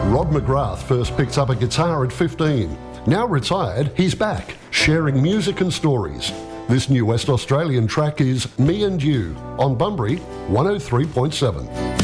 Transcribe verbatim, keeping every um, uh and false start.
Rod McGrath first picked up a guitar at fifteen. Now retired, he's back, sharing music and stories. This new West Australian track is Me and You on Bunbury one oh three point seven.